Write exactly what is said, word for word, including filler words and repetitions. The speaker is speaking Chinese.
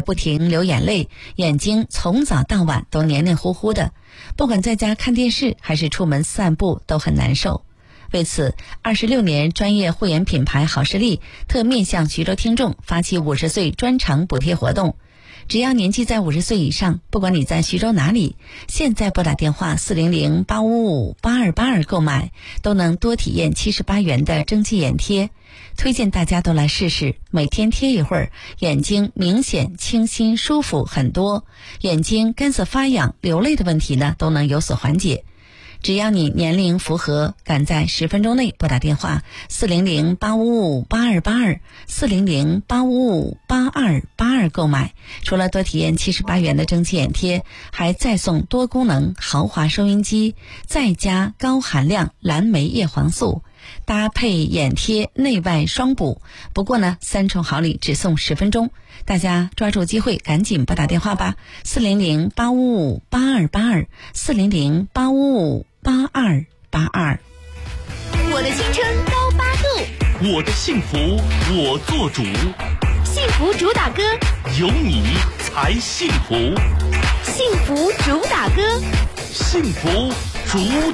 不停流眼泪，眼睛从早到晚都黏黏糊糊的，不管在家看电视还是出门散步都很难受。为此，二十六年专业护眼品牌好视力特面向徐州听众发起五十岁专场补贴活动。只要年纪在五十岁以上，不管你在徐州哪里，现在拨打电话四零零八五五八二八二购买，都能多体验七十八元的蒸汽眼贴。推荐大家都来试试，每天贴一会儿，眼睛明显清新舒服很多，眼睛干涩发痒流泪的问题呢都能有所缓解。只要你年龄符合，赶在十分钟内拨打电话四零零八五五八二八二 四零零八五五八二八二购买，除了多体验七十八元的蒸汽眼贴，还再送多功能豪华收音机，再加高含量蓝莓叶黄素，搭配眼贴内外双补。不过呢，三重好礼只送十分钟，大家抓住机会赶紧拨打电话吧，四零零八五五八二八二 四零零八五五八二八二。 我的青春高八度， 我的幸福我做主， 幸福主打歌， 有你才幸福， 幸福主打歌， 幸福主